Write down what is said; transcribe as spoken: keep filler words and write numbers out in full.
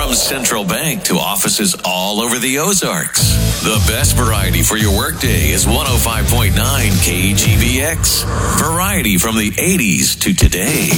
From Central Bank to offices all over the Ozarks. The best variety for your workday is one oh five point nine K G B X. Variety from the eighties to today.